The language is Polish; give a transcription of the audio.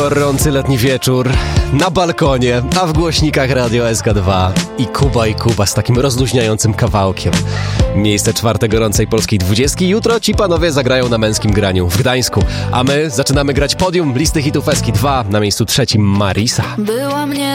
Gorący letni wieczór, na balkonie, a w głośnikach Radio SK2 i Kuba z takim rozluźniającym kawałkiem. Miejsce 4 gorącej polskiej 20. Jutro ci panowie zagrają na męskim graniu w Gdańsku, a my zaczynamy grać podium listy hitów SK2 na miejscu 3 Marisa. Była mnie